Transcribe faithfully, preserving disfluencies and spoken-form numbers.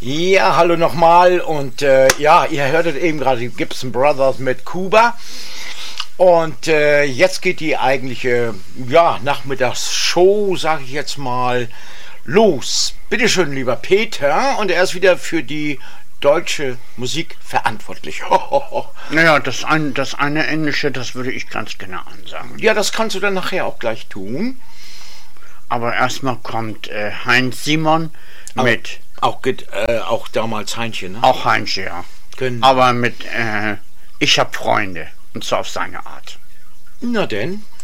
Ja, hallo nochmal und äh, ja, ihr hörtet eben gerade die Gibson Brothers mit Kuba und äh, jetzt geht die eigentliche, ja, Nachmittagsshow, sage ich jetzt mal, los. Bitteschön, lieber Peter, und er ist wieder für die deutsche Musik verantwortlich. Naja, das, ein, das eine Englische, das würde ich ganz gerne ansagen. Ja, das kannst du dann nachher auch gleich tun. Aber erstmal kommt äh, Heinz Simon mit... Auch, äh, auch damals Heinchen, ne? Auch Heinche, ja. Genau. Aber mit äh, Ich hab Freunde. Und zwar auf seine Art. Na denn.